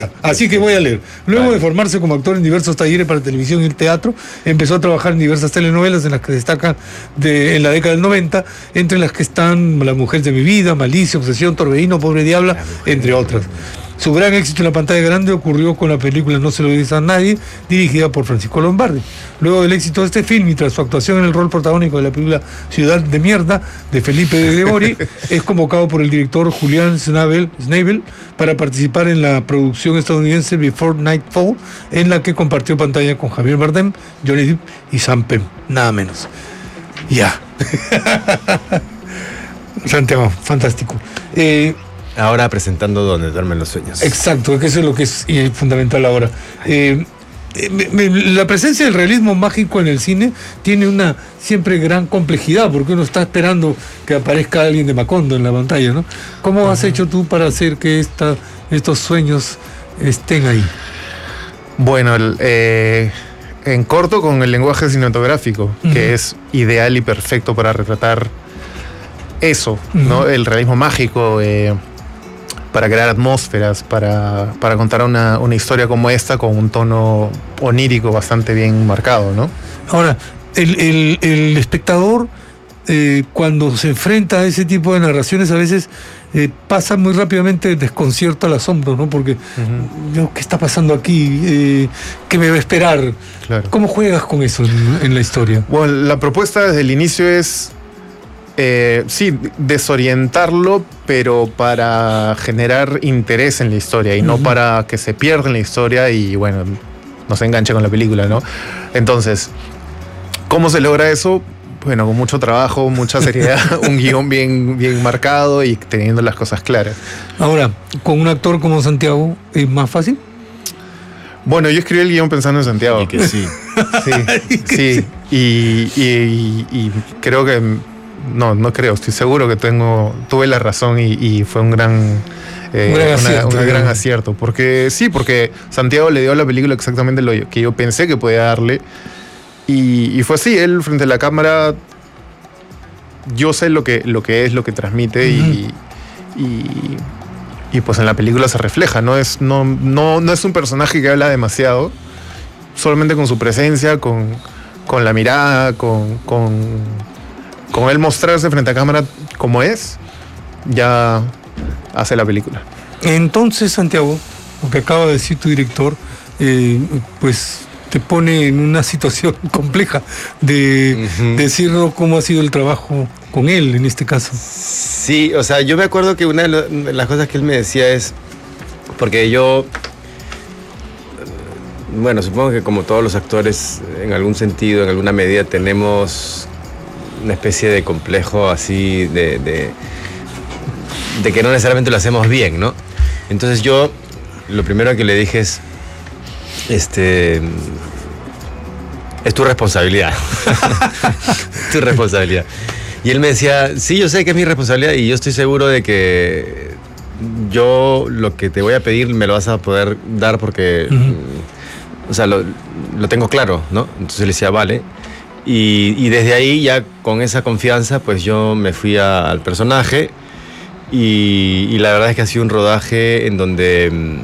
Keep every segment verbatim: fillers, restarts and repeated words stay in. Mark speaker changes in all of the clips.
Speaker 1: Así que voy a leer. Luego vale. de formarse como actor en diversos talleres para televisión y el teatro, empezó a trabajar en diversas telenovelas en las que destacan de, en la década del noventa, entre las que están La mujer de mi vida, Malicia, Obsesión, Torbellino, Pobre Diabla, entre otras. Su gran éxito en la pantalla grande ocurrió con la película No se lo dices a nadie, dirigida por Francisco Lombardi. Luego del éxito de este film y tras su actuación en el rol protagónico de la película Ciudad de Mierda, de Felipe de Gregori, es convocado por el director Julián Schnabel, Schnabel para participar en la producción estadounidense Before Nightfall, en la que compartió pantalla con Javier Bardem, Johnny Depp y Sam Penn, nada menos. Ya. Santiago, fantástico. Eh,
Speaker 2: Ahora presentando Donde duermen los sueños.
Speaker 1: Exacto, que eso es lo que es fundamental ahora. Eh, me, me, la presencia del realismo mágico en el cine tiene una siempre gran complejidad, porque uno está esperando que aparezca alguien de Macondo en la pantalla, ¿no? ¿Cómo has hecho tú para hacer que esta, estos sueños estén ahí?
Speaker 3: Bueno, el, eh, en corto con el lenguaje cinematográfico, uh-huh. que es ideal y perfecto para retratar eso, uh-huh. ¿no? El realismo mágico, eh, para crear atmósferas, para, para contar una, una historia como esta con un tono onírico bastante bien marcado, ¿no?
Speaker 1: Ahora, el, el, el espectador, eh, cuando se enfrenta a ese tipo de narraciones, a veces eh, pasa muy rápidamente el desconcierto al asombro, ¿no? Porque, uh-huh. yo, ¿qué está pasando aquí? Eh, ¿Qué me va a esperar? Claro. ¿Cómo juegas con eso en, en la historia?
Speaker 3: Bueno, la propuesta desde el inicio es... Eh, sí, desorientarlo, pero para generar interés en la historia y uh-huh. no para que se pierda en la historia y, bueno, no se enganche con la película, ¿no? Entonces, ¿cómo se logra eso? Bueno, con mucho trabajo, mucha seriedad, un guión bien, bien marcado y teniendo las cosas claras.
Speaker 1: Ahora, ¿con un actor como Santiago es más fácil?
Speaker 3: Bueno, yo escribí el guión pensando en Santiago.
Speaker 2: Y que sí.
Speaker 3: Sí, sí. Y, y, y, y creo que... No, no creo, estoy seguro que tengo, tuve la razón y, y fue un gran, eh, un gran acierto, una, una gran acierto. Porque sí, porque Santiago le dio a la película exactamente lo que yo pensé que podía darle. Y, y fue así, él frente a la cámara, yo sé lo que, lo que es, lo que transmite uh-huh. y, y, y pues en la película se refleja. No es, no, no, no es un personaje que habla demasiado, solamente con su presencia, con, con la mirada, con... con Con él mostrarse frente a cámara como es, ya hace la película.
Speaker 1: Entonces, Santiago, lo que acaba de decir tu director, eh, pues te pone en una situación compleja de uh-huh. decirnos cómo ha sido el trabajo con él en este caso.
Speaker 2: Sí, o sea, yo me acuerdo que una de, lo, de las cosas que él me decía es, porque yo, bueno, supongo que como todos los actores, en algún sentido, en alguna medida, tenemos una especie de complejo así de, de, de que no necesariamente lo hacemos bien, ¿no? Entonces yo lo primero que le dije es, este, es tu responsabilidad. Tu responsabilidad. Y él me decía, sí, yo sé que es mi responsabilidad y yo estoy seguro de que yo lo que te voy a pedir me lo vas a poder dar porque, uh-huh. o sea, lo, lo tengo claro, ¿no? Entonces le decía, vale. Y, y desde ahí ya con esa confianza pues yo me fui a, al personaje y, y la verdad es que ha sido un rodaje en donde mmm,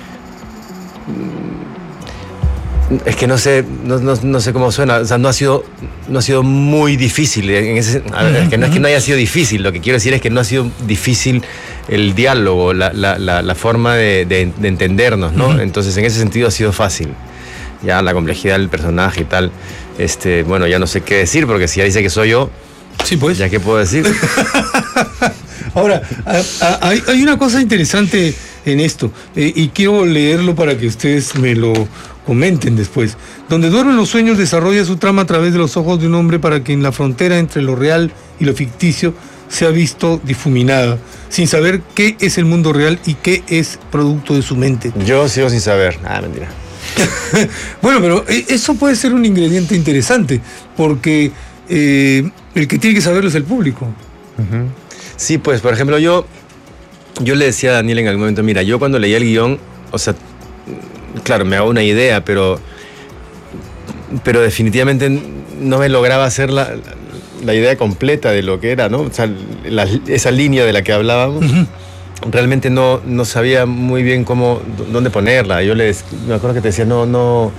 Speaker 2: es que no sé no, no, no sé cómo suena, o sea, no ha sido no ha sido muy difícil en ese, a ver, es que no es que no haya sido difícil, lo que quiero decir es que no ha sido difícil el diálogo, la, la, la, la forma de, de, de entendernos, ¿no? Uh-huh. Entonces en ese sentido ha sido fácil. Ya la complejidad del personaje y tal, este, bueno, ya no sé qué decir, porque si ya dice que soy yo,
Speaker 1: sí, pues.
Speaker 2: ¿Ya qué puedo decir?
Speaker 1: Ahora, a, a, hay, hay una cosa interesante en esto, eh, y quiero leerlo para que ustedes me lo comenten después. Donde duermen los sueños desarrolla su trama a través de los ojos de un hombre para quien la frontera entre lo real y lo ficticio se ha visto difuminada, sin saber qué es el mundo real y qué es producto de su mente.
Speaker 2: Yo sigo sin saber. Ah, mentira.
Speaker 1: Bueno, pero eso puede ser un ingrediente interesante, porque eh, el que tiene que saberlo es el público.
Speaker 2: Uh-huh. Sí, pues, por ejemplo, yo, yo le decía a Daniel en algún momento, mira, yo cuando leía el guión, o sea, claro, me hago una idea, pero, pero definitivamente no me lograba hacer la, la idea completa de lo que era, ¿no? O sea, la, esa línea de la que hablábamos. Uh-huh. realmente no, no sabía muy bien cómo, dónde ponerla. Yo les, me acuerdo que te decía, no, no,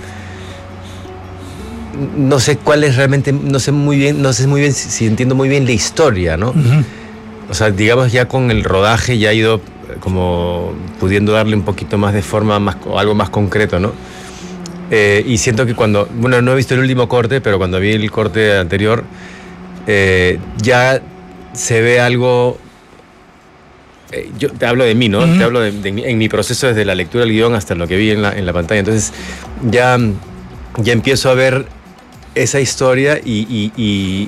Speaker 2: no sé cuál es realmente, no sé muy bien, no sé muy bien si, si entiendo muy bien la historia, ¿no? Uh-huh. O sea, digamos ya con el rodaje ya he ido como pudiendo darle un poquito más de forma, más, algo más concreto, ¿no? Eh, y siento que cuando, bueno, no he visto el último corte, pero cuando vi el corte anterior, eh, ya se ve algo. Eh, yo te hablo de mí, ¿no? Uh-huh. Te hablo de, de, en mi proceso desde la lectura del guión hasta lo que vi en la, en la pantalla. Entonces, ya, ya empiezo a ver esa historia y, y, y,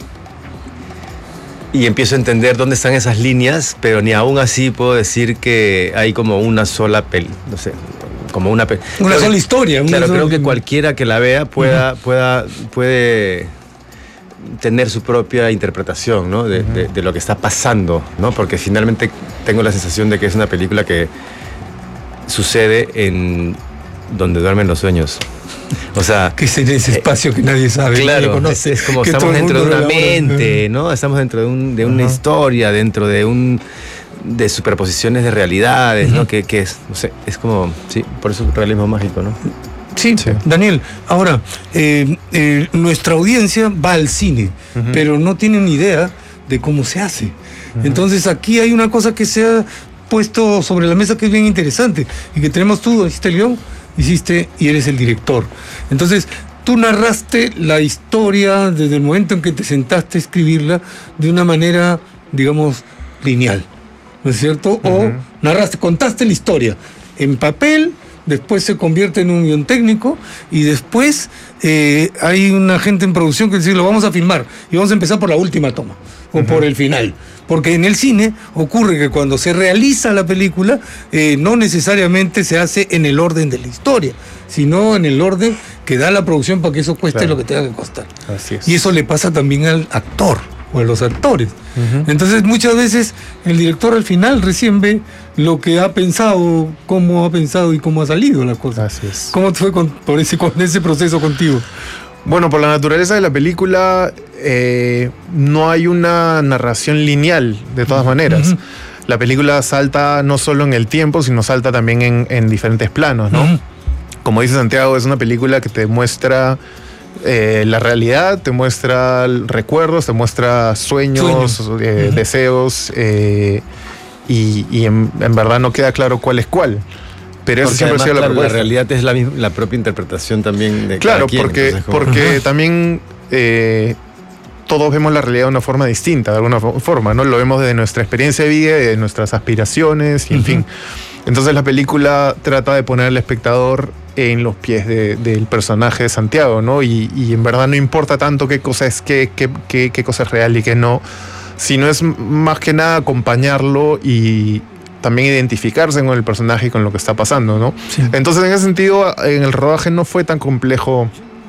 Speaker 2: y empiezo a entender dónde están esas líneas, pero ni aún así puedo decir que hay como una sola peli, no sé. Como una, pe-
Speaker 1: una
Speaker 2: creo
Speaker 1: sola
Speaker 2: que,
Speaker 1: historia. Una
Speaker 2: claro,
Speaker 1: sola...
Speaker 2: creo que cualquiera que la vea pueda, uh-huh. pueda, puede tener su propia interpretación, ¿no? de, uh-huh. de, de lo que está pasando, ¿no? Porque finalmente tengo la sensación de que es una película que sucede en donde duermen los sueños. O sea,
Speaker 1: que es en ese espacio eh, que nadie sabe,
Speaker 2: claro,
Speaker 1: nadie conoce,
Speaker 2: es, es como estamos dentro de una mente, ¿no? Estamos dentro de, un, de una uh-huh. historia, dentro de un de superposiciones de realidades, uh-huh. ¿no? Que, que es, no sé, es como, sí, por eso el realismo mágico, ¿no?
Speaker 1: Sí, sí. Daniel, ahora, eh, eh, nuestra audiencia va al cine, uh-huh. pero no tiene ni idea de cómo se hace. Uh-huh. Entonces aquí hay una cosa que se ha puesto sobre la mesa que es bien interesante y que tenemos tú, hiciste el guión, hiciste y eres el director. Entonces, tú narraste la historia desde el momento en que te sentaste a escribirla de una manera, digamos, lineal. ¿No es cierto? Uh-huh. O narraste, contaste la historia en papel, después se convierte en un guión técnico y después eh, hay una gente en producción que dice, lo vamos a filmar y vamos a empezar por la última toma o uh-huh. por el final. Porque en el cine ocurre que cuando se realiza la película eh, no necesariamente se hace en el orden de la historia, sino en el orden que da la producción para que eso cueste claro. lo que tenga que costar.
Speaker 3: Así es.
Speaker 1: Y eso le pasa también al actor o a los actores. Uh-huh. Entonces muchas veces el director al final recién ve lo que ha pensado, cómo ha pensado y cómo ha salido la cosa.
Speaker 3: Así es.
Speaker 1: ¿Cómo fue con, por ese, con ese proceso contigo?
Speaker 3: Bueno, por la naturaleza de la película eh, no hay una narración lineal, de todas maneras. Uh-huh. La película salta no solo en el tiempo, sino salta también en, en diferentes planos, ¿no? Uh-huh. Como dice Santiago, es una película que te muestra Eh, la realidad, te muestra recuerdos, te muestra sueños, sueños. Eh, uh-huh. deseos, eh, y, y en, en verdad no queda claro cuál es cuál. Pero eso siempre ha sido la
Speaker 2: claro,
Speaker 3: propuesta.
Speaker 2: La realidad es la, la propia interpretación también de
Speaker 3: claro,
Speaker 2: cada quien.
Speaker 3: porque,
Speaker 2: Entonces, como...
Speaker 3: porque
Speaker 2: uh-huh.
Speaker 3: también eh, todos vemos la realidad de una forma distinta, de alguna forma, ¿no? Lo vemos desde nuestra experiencia de vida, de nuestras aspiraciones, y en uh-huh. fin. Entonces la película trata de poner al espectador en los pies de, del personaje de Santiago, ¿no? Y, y en verdad no importa tanto qué cosa es qué, qué, qué, qué cosa es real y qué no, sino es más que nada acompañarlo y también identificarse con el personaje y con lo que está pasando, ¿no? Sí. Entonces, en ese sentido, en el rodaje no fue tan complejo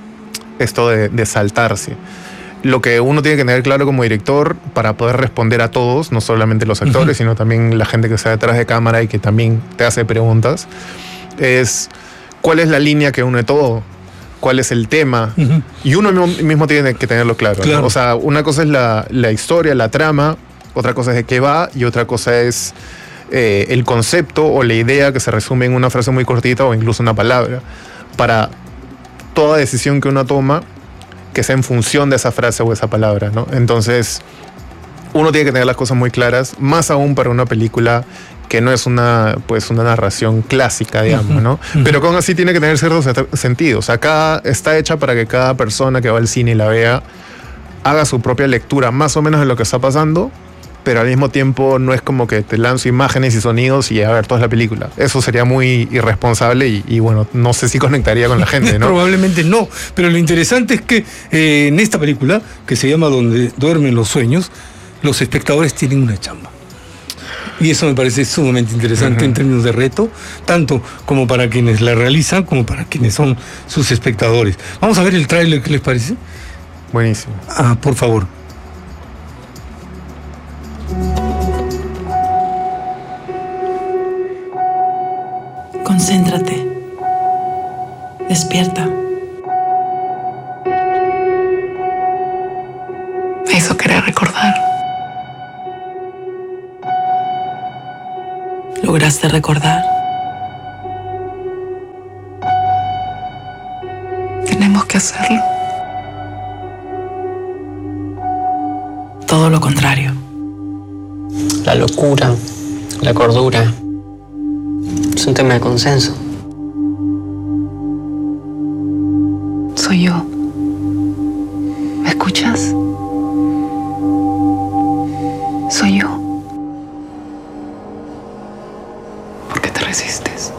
Speaker 3: esto de, de saltarse. Lo que uno tiene que tener claro como director para poder responder a todos, no solamente los actores, uh-huh. sino también la gente que está detrás de cámara y que también te hace preguntas, es cuál es la línea que une todo, cuál es el tema, uh-huh. y uno mismo tiene que tenerlo claro, claro. ¿no? O sea, una cosa es la, la historia, la trama, otra cosa es de qué va y otra cosa es eh, el concepto o la idea que se resume en una frase muy cortita o incluso una palabra. Para toda decisión que uno toma, que sea en función de esa frase o esa palabra, ¿no? Entonces, uno tiene que tener las cosas muy claras, más aún para una película que no es una, pues, una narración clásica, digamos, ¿no? Uh-huh. Pero con así tiene que tener ciertos sentidos. O sea, cada, está hecha para que cada persona que va al cine y la vea haga su propia lectura, más o menos de lo que está pasando, pero al mismo tiempo no es como que te lanzo imágenes y sonidos y a ver, toda la película. Eso sería muy irresponsable y, y bueno, no sé si conectaría con la gente, ¿no?
Speaker 1: Probablemente no, pero lo interesante es que eh, en esta película, que se llama Donde duermen los sueños, los espectadores tienen una chamba. Y eso me parece sumamente interesante uh-huh. en términos de reto, tanto como para quienes la realizan, como para quienes son sus espectadores. Vamos a ver el tráiler, ¿qué les parece?
Speaker 3: Buenísimo.
Speaker 1: Ah, por favor.
Speaker 4: Concéntrate. Despierta. Eso quería recordar. lograste recordar. Tenemos que hacerlo. Todo lo contrario.
Speaker 5: La locura, la cordura, es un tema de consenso.
Speaker 4: Soy yo. ¿Me escuchas? Soy yo. ¿Por qué te resistes?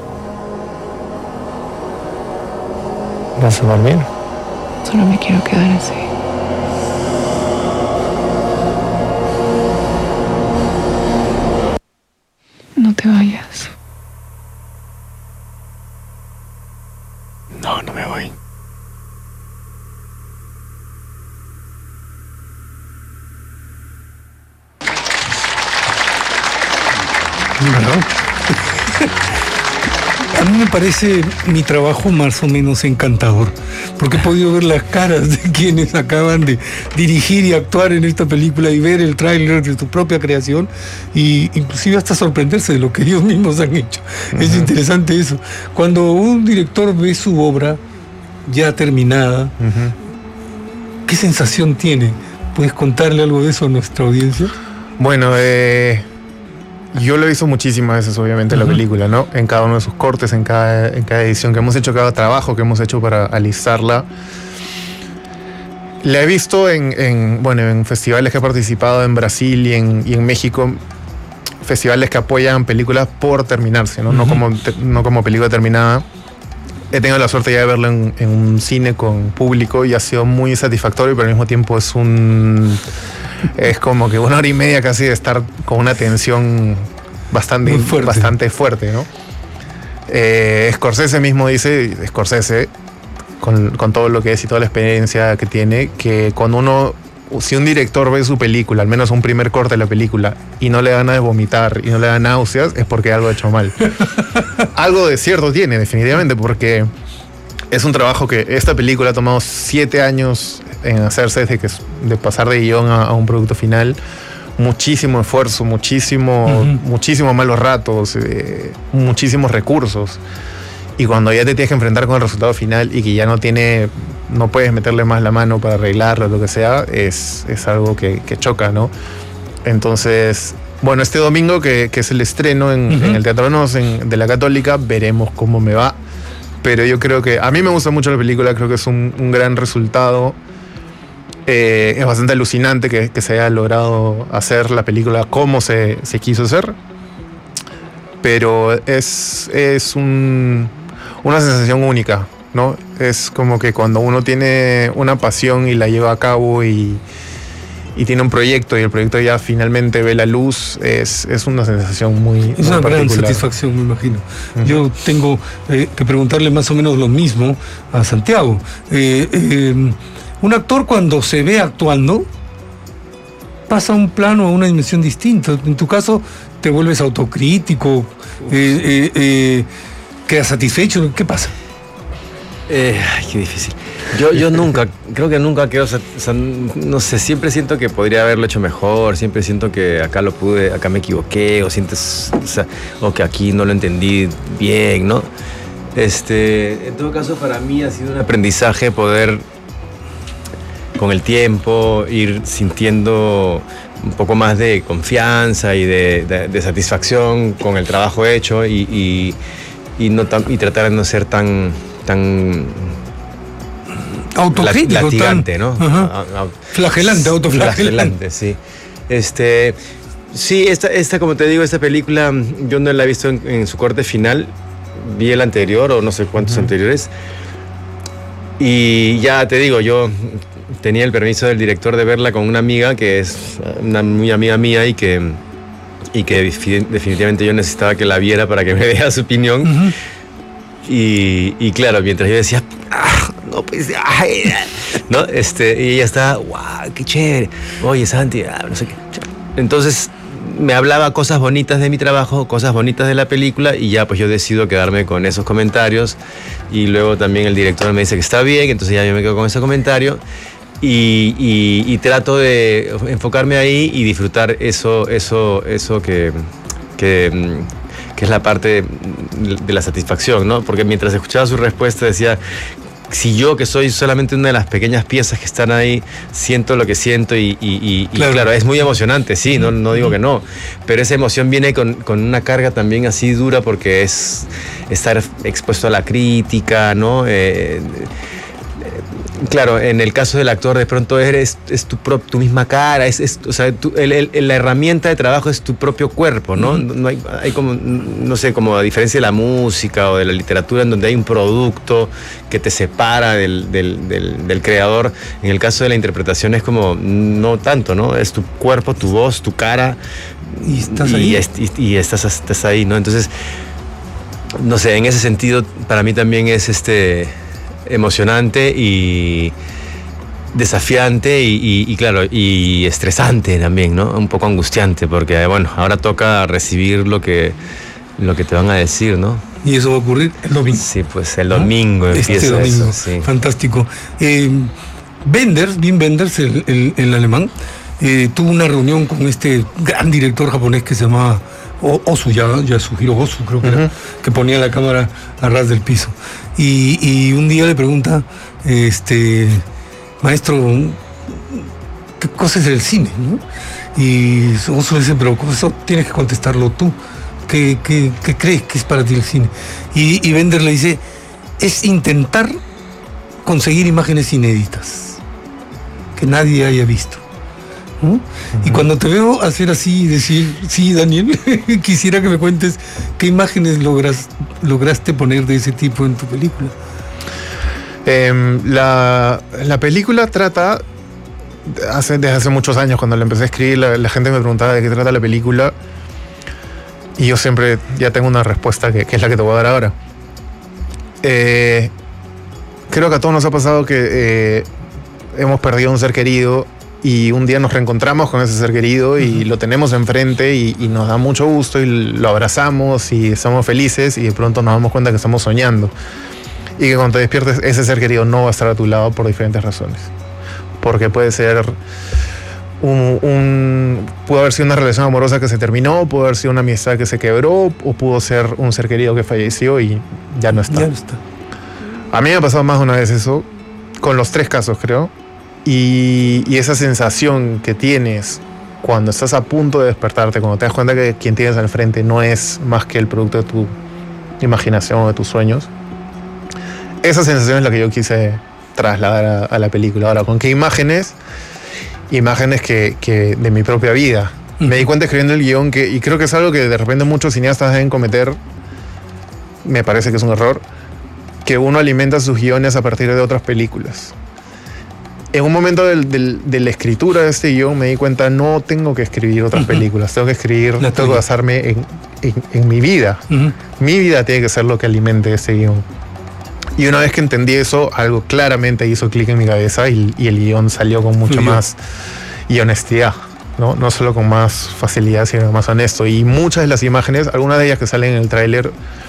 Speaker 5: ¿Vas a dormir?
Speaker 4: Solo me quiero quedar así. No te vayas.
Speaker 5: No, no me voy.
Speaker 1: Bueno. A mí me parece mi trabajo más o menos encantador, porque he podido ver las caras de quienes acaban de dirigir y actuar en esta película y ver el tráiler de tu propia creación y inclusive hasta sorprenderse de lo que ellos mismos han hecho. Uh-huh. Es interesante eso. Cuando un director ve su obra ya terminada, uh-huh. ¿qué sensación tiene? ¿Puedes contarle algo de eso a nuestra audiencia?
Speaker 3: Bueno, eh... yo lo he visto muchísimas veces, obviamente, uh-huh. la película, ¿no? En cada uno de sus cortes, en cada, en cada edición que hemos hecho, cada trabajo que hemos hecho para alistarla. La he visto en, en, bueno, en festivales que he participado en Brasil y en, y en México, festivales que apoyan películas por terminarse, ¿no? Uh-huh. No como, no como película terminada. He tenido la suerte ya de verla en, en un cine con público y ha sido muy satisfactorio, pero al mismo tiempo es un... es como que una hora y media casi de estar con una tensión bastante fuerte, bastante fuerte, ¿no? Eh, Scorsese mismo dice, Scorsese, con, con todo lo que es y toda la experiencia que tiene, que cuando uno, si un director ve su película, al menos un primer corte de la película, y no le da ganas de vomitar y no le da náuseas, es porque algo ha hecho mal. Algo de cierto tiene, definitivamente, porque es un trabajo que esta película ha tomado siete años en hacerse, desde que de pasar de guión a, a un producto final. Muchísimo esfuerzo, muchísimo, uh-huh. muchísimos malos ratos, eh, muchísimos recursos. Y cuando ya te tienes que enfrentar con el resultado final y que ya no tiene, no puedes meterle más la mano para arreglarlo, lo que sea, es, es algo que, que choca, ¿no? Entonces, bueno, este domingo, que, que es el estreno en, uh-huh. en el Teatro Nos en, de la Católica, veremos cómo me va. Pero yo creo que, a mí me gusta mucho la película, creo que es un, un gran resultado. Eh, es bastante alucinante que, que se haya logrado hacer la película como se, se quiso hacer. Pero es, es un, una sensación única, ¿no? Es como que cuando uno tiene una pasión y la lleva a cabo y, y tiene un proyecto y el proyecto ya finalmente ve la luz, es, es una sensación muy
Speaker 1: Es muy una gran satisfacción, me imagino. Uh-huh. Yo tengo eh, que preguntarle más o menos lo mismo a Santiago. Eh, eh, un actor, cuando se ve actuando, pasa a un plano, a una dimensión distinta. En tu caso, te vuelves autocrítico, eh, eh, eh, quedas satisfecho. ¿Qué pasa?
Speaker 2: Eh, ay, qué difícil. Yo, yo nunca, creo que nunca quedo, o sea, no sé, siempre siento que podría haberlo hecho mejor, siempre siento que acá lo pude, acá me equivoqué, o sientes, o sea, o que aquí no lo entendí bien, ¿no? Este, en todo caso, para mí ha sido un aprendizaje poder, con el tiempo, ir sintiendo un poco más de confianza y de, de, de satisfacción con el trabajo hecho y, y, y, no tan, y tratar de no ser tan... tan
Speaker 1: autocrítico,
Speaker 2: latigante,
Speaker 1: tan,
Speaker 2: ¿no?
Speaker 1: A, a, flagelante, autoflagelante.
Speaker 2: Flagelante, sí. Este, sí, esta, esta, como te digo, esta película yo no la he visto en, en su corte final. Vi el anterior o no sé cuántos uh-huh. anteriores. Y ya te digo, yo tenía el permiso del director de verla con una amiga que es una muy amiga mía y que, y que definitivamente yo necesitaba que la viera para que me diera su opinión. Uh-huh. Y, y claro, mientras yo decía, ah, no, pues, ay, ¿no? Este, y ella estaba, wow, qué chévere. Oye, Santi, ah, no sé qué. Entonces me hablaba cosas bonitas de mi trabajo, cosas bonitas de la película, y ya pues yo decido quedarme con esos comentarios. Y luego también el director me dice que está bien, entonces ya yo me quedo con ese comentario. Y, y, y trato de enfocarme ahí y disfrutar eso, eso, eso que, que que es la parte de la satisfacción, ¿no? Porque mientras escuchaba su respuesta decía, si yo, que soy solamente una de las pequeñas piezas que están ahí, siento lo que siento y, y, y, claro. y claro, es muy emocionante, sí, no, no digo que no, pero esa emoción viene con, con una carga también así dura porque es estar expuesto a la crítica, ¿no? Eh, Claro, en el caso del actor de pronto eres es tu, pro, tu misma cara, es, es, o sea, tu, el, el, la herramienta de trabajo es tu propio cuerpo, ¿no? Uh-huh. No hay, hay como, no sé, como a diferencia de la música o de la literatura en donde hay un producto que te separa del, del, del, del creador, en el caso de la interpretación es como, no tanto, ¿no? Es tu cuerpo, tu voz, tu cara
Speaker 1: y estás
Speaker 2: y,
Speaker 1: ahí.
Speaker 2: Y, y estás, estás ahí, ¿no? Entonces, no sé, en ese sentido para mí también es este... emocionante y desafiante y, y, y claro, y estresante también, ¿no? Un poco angustiante porque, bueno, ahora toca recibir lo que, lo que te van a decir, ¿no?
Speaker 1: Y eso va a ocurrir el domingo.
Speaker 2: Sí, pues el domingo, ¿no? Empieza este domingo. Eso, sí.
Speaker 1: Fantástico. Eh, Wenders, Wim Wenders, el, el, el alemán, eh, tuvo una reunión con este gran director japonés que se llamaba Ozu, ya, Yasuhiro Ozu, creo que uh-huh. era, que ponía la cámara a ras del piso. Y, y un día le pregunta, este, maestro, ¿qué cosa es el cine? ¿No? Y Ozu dice, pero eso tienes que contestarlo tú. ¿Qué, qué, qué crees que es para ti el cine? Y, y Wenders le dice, es intentar conseguir imágenes inéditas que nadie haya visto. ¿no? Uh-huh. Y cuando te veo hacer así y decir, sí, Daniel, quisiera que me cuentes qué imágenes logras, lograste poner de ese tipo en tu película.
Speaker 3: Eh, la, la película trata, hace, desde hace muchos años, cuando la empecé a escribir, la, la gente me preguntaba de qué trata la película y yo siempre ya tengo una respuesta que, que es la que te voy a dar ahora. Eh, creo que a todos nos ha pasado que eh, hemos perdido un ser querido y un día nos reencontramos con ese ser querido y uh-huh. lo tenemos enfrente y, y nos da mucho gusto y lo abrazamos y estamos felices y de pronto nos damos cuenta que estamos soñando y que cuando te despiertes ese ser querido no va a estar a tu lado por diferentes razones. Porque puede ser un, un pudo haber sido una relación amorosa que se terminó, pudo haber sido una amistad que se quebró o pudo ser un ser querido que falleció y ya no está.
Speaker 1: Ya no está.
Speaker 3: A mí me ha pasado más de una vez eso, con los tres casos creo. Y, y esa sensación que tienes cuando estás a punto de despertarte, cuando te das cuenta que quien tienes al frente no es más que el producto de tu imaginación o de tus sueños, esa sensación es la que yo quise trasladar a, a la película. Ahora, ¿con qué imágenes? Imágenes que, que de mi propia vida. Uh-huh. Me di cuenta escribiendo el guión que, y creo que es algo que de repente muchos cineastas deben cometer, me parece que es un error, que uno alimenta sus guiones a partir de otras películas. En un momento del, del, de la escritura de este guión me di cuenta, no tengo que escribir otras uh-huh. películas, tengo que escribir, la tengo que basarme en, en, en mi vida. Uh-huh. Mi vida tiene que ser lo que alimente este guión. Y una vez que entendí eso, algo claramente hizo clic en mi cabeza y, y el guión salió con mucho Fluyo. más y honestidad, ¿no? No solo con más facilidad, sino más honesto. Y muchas de las imágenes, algunas de ellas que salen en el tráiler,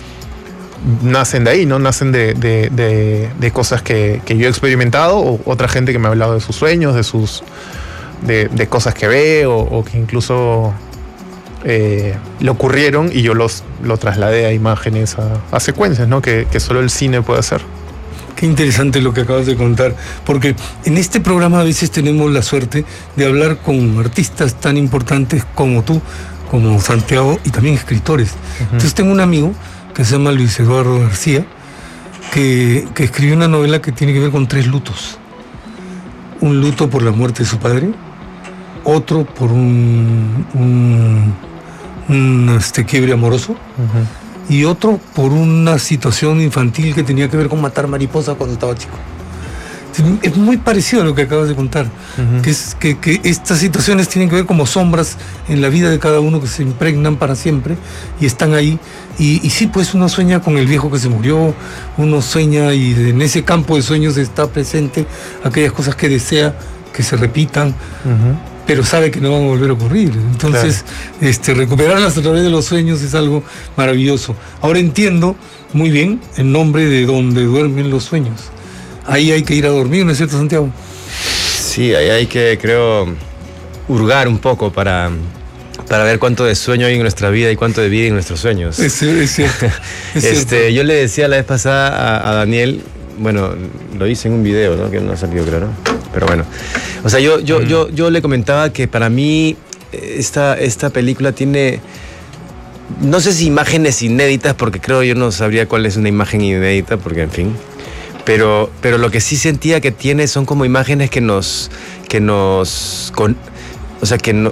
Speaker 3: nacen de ahí, ¿no? Nacen de, de, de, de cosas que, que yo he experimentado o otra gente que me ha hablado de sus sueños, de sus de, de cosas que ve o, o que incluso eh, le ocurrieron y yo los lo trasladé a imágenes, a, a secuencias, ¿no? Que, que solo el cine puede hacer.
Speaker 1: Qué interesante lo que acabas de contar, porque en este programa a veces tenemos la suerte de hablar con artistas tan importantes como tú, como Santiago, y también escritores. Uh-huh. Entonces tengo un amigo que se llama Luis Eduardo García, que, que escribió una novela que tiene que ver con tres lutos. Un luto por la muerte de su padre, otro por un, un, un este, quiebre amoroso, uh-huh. y otro por una situación infantil que tenía que ver con matar mariposas cuando estaba chico. Es muy parecido a lo que acabas de contar, uh-huh. que es que, que estas situaciones tienen que ver como sombras en la vida de cada uno que se impregnan para siempre y están ahí. Y, y sí, pues uno sueña con el viejo que se murió, uno sueña y en ese campo de sueños está presente aquellas cosas que desea que se repitan, uh-huh. pero sabe que no van a volver a ocurrir. Entonces, claro. este, recuperarlas a través de los sueños es algo maravilloso. Ahora entiendo muy bien el nombre de donde duermen los sueños. Ahí hay que ir a dormir, ¿no es cierto, Santiago?
Speaker 2: Sí, ahí hay que, creo, hurgar un poco para, para ver cuánto de sueño hay en nuestra vida y cuánto de vida en nuestros sueños.
Speaker 1: Es, es cierto. Es
Speaker 2: este,
Speaker 1: cierto.
Speaker 2: Yo le decía la vez pasada a, a Daniel, bueno, lo hice en un video, ¿no? Que no ha salido claro, pero bueno. O sea, yo, yo, mm. yo, yo le comentaba que para mí esta, esta película tiene, no sé si imágenes inéditas, porque creo yo no sabría cuál es una imagen inédita, porque en fin. Pero, pero lo que sí sentía que tiene son como imágenes que nos, que nos, con, o sea, que no,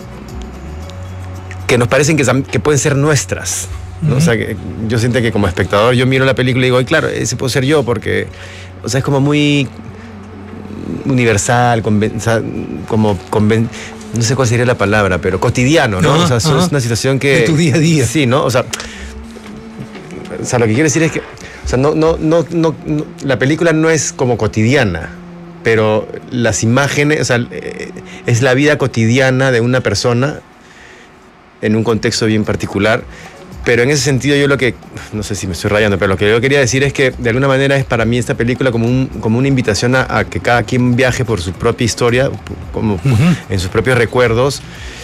Speaker 2: que nos parecen que, que pueden ser nuestras, ¿no? Uh-huh. O sea, que yo siento que como espectador yo miro la película y digo, ay, claro, ese puedo ser yo, porque, o sea, es como muy universal, conven, o sea, como conven, no sé cuál sería la palabra, pero cotidiano, ¿no? Uh-huh. O sea, eso es una situación que...
Speaker 1: De tu día a día.
Speaker 2: Sí, ¿no? O sea, o sea, lo que quiero decir es que, o sea, no, no, no, no, no, la película no es como cotidiana, pero las imágenes, o sea, es la vida cotidiana de una persona en un contexto bien particular. Pero en ese sentido yo lo que, no sé si me estoy rayando, pero lo que yo quería decir es que de alguna manera es para mí esta película como, un, como una invitación a, a que cada quien viaje por su propia historia, como uh-huh. en sus propios recuerdos,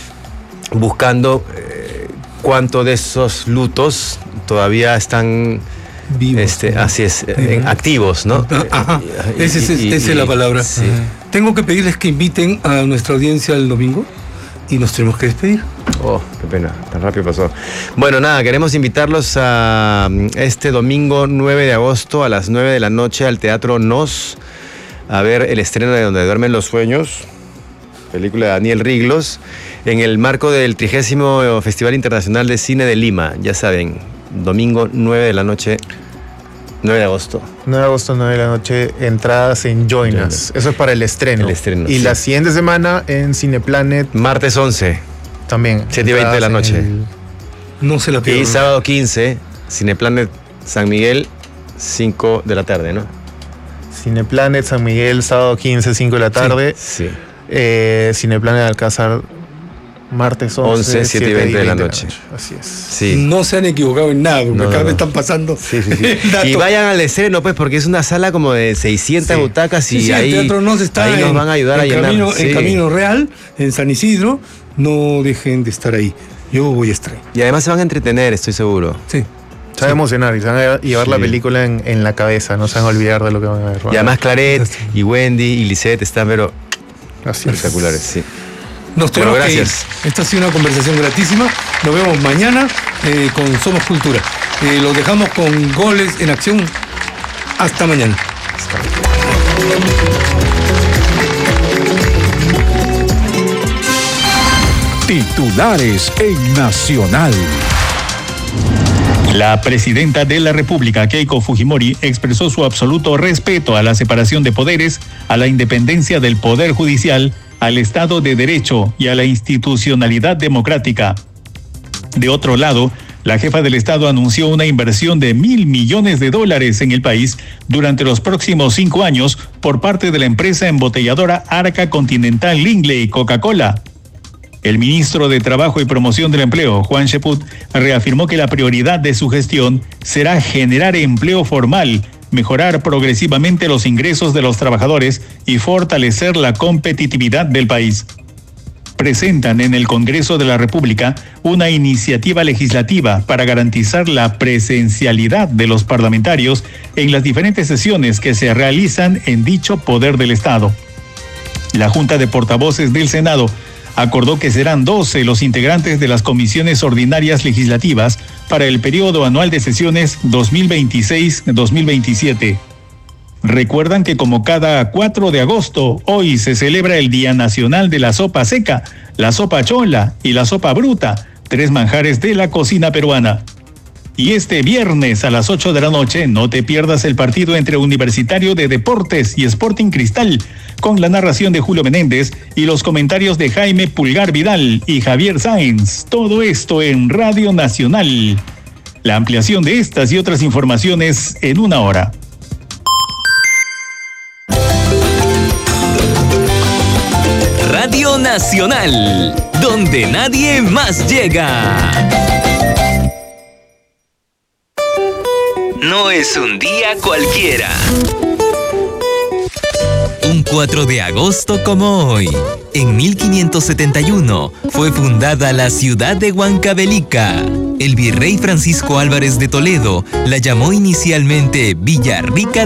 Speaker 2: buscando eh, cuánto de esos lutos todavía están
Speaker 1: vivos.
Speaker 2: Este, así es, uh-huh. activos, ¿no?
Speaker 1: Ajá. Y, esa es, y, esa es la palabra.
Speaker 2: Sí.
Speaker 1: Uh-huh. Tengo que pedirles que inviten a nuestra audiencia el domingo y nos tenemos que despedir.
Speaker 2: Oh, qué pena, tan rápido pasó. Bueno, nada, queremos invitarlos a este domingo nueve de agosto a las nueve de la noche al Teatro Nos a ver el estreno de Donde duermen los sueños, película de Daniel Riglos, en el marco del trigésimo Festival Internacional de Cine de Lima. Ya saben, domingo nueve de la noche, nueve de agosto.
Speaker 3: nueve de agosto, nueve de la noche, entradas en Join Us. Eso es para el estreno.
Speaker 2: El estreno,
Speaker 3: y
Speaker 2: sí.
Speaker 3: La siguiente semana en Cineplanet.
Speaker 2: Martes once.
Speaker 3: También.
Speaker 2: siete y veinte de la noche. El...
Speaker 1: No se la pierdan.
Speaker 2: Y sábado quince, Cineplanet San Miguel, cinco de la tarde, ¿no?
Speaker 3: Cineplanet San Miguel, sábado quince, cinco de la tarde.
Speaker 2: Sí. sí.
Speaker 3: Eh, Cineplanet Alcázar, martes once,
Speaker 2: siete y veinte de la noche.
Speaker 3: Así es.
Speaker 2: Sí.
Speaker 1: No se han equivocado en nada, porque
Speaker 2: no,
Speaker 1: acá
Speaker 2: no.
Speaker 1: me están pasando.
Speaker 2: Sí, sí, sí. Y vayan al estreno, pues, porque es una sala como de seiscientas sí. butacas y
Speaker 1: sí, sí,
Speaker 2: ahí,
Speaker 1: el Teatro Nos está
Speaker 2: ahí
Speaker 1: en,
Speaker 2: nos van a ayudar
Speaker 1: en
Speaker 2: a llenar.
Speaker 1: Camino,
Speaker 2: sí.
Speaker 1: En Camino Real, en San Isidro. No dejen de estar ahí. Yo voy a estar ahí.
Speaker 2: Y además se van a entretener, estoy seguro.
Speaker 1: Sí.
Speaker 3: Se van a emocionar y se van a llevar sí. la película en, en la cabeza, no se van a olvidar de lo que van a ver.
Speaker 2: Y además Claret y Wendy y Lisette están, pero
Speaker 3: así
Speaker 2: espectaculares, sí.
Speaker 1: Nos tenemos
Speaker 2: bueno,
Speaker 1: que ir. Esta ha sido una conversación gratísima. Nos vemos mañana eh, con Somos Cultura. Eh, los dejamos con Goles en Acción. Hasta mañana.
Speaker 6: Titulares en Nacional.
Speaker 7: La presidenta de la República, Keiko Fujimori, expresó su absoluto respeto a la separación de poderes, a la independencia del Poder Judicial, al Estado de Derecho y a la institucionalidad democrática. De otro lado, la jefa del Estado anunció una inversión de mil millones de dólares en el país durante los próximos cinco años por parte de la empresa embotelladora Arca Continental Lindley Coca-Cola. El ministro de Trabajo y Promoción del Empleo, Juan Cheput, reafirmó que la prioridad de su gestión será generar empleo formal, mejorar progresivamente los ingresos de los trabajadores y fortalecer la competitividad del país. Presentan en el Congreso de la República una iniciativa legislativa para garantizar la presencialidad de los parlamentarios en las diferentes sesiones que se realizan en dicho poder del Estado. La Junta de Portavoces del Senado acordó que serán doce los integrantes de las comisiones ordinarias legislativas para el periodo anual de sesiones dos mil veintiséis dos mil veintisiete. Recuerdan que como cada cuatro de agosto, hoy se celebra el Día Nacional de la Sopa Seca, la sopa chola y la sopa bruta, tres manjares de la cocina peruana. Y este viernes a las ocho de la noche no te pierdas el partido entre Universitario de Deportes y Sporting Cristal, con la narración de Julio Menéndez y los comentarios de Jaime Pulgar Vidal y Javier Sáenz. Todo esto en Radio Nacional. La ampliación de estas y otras informaciones en una hora.
Speaker 8: Radio Nacional, donde nadie más llega. No es un día cualquiera. Un cuatro de agosto como hoy. En mil quinientos setenta y uno fue fundada la ciudad de Huancavelica. El virrey Francisco Álvarez de Toledo la llamó inicialmente Villarrica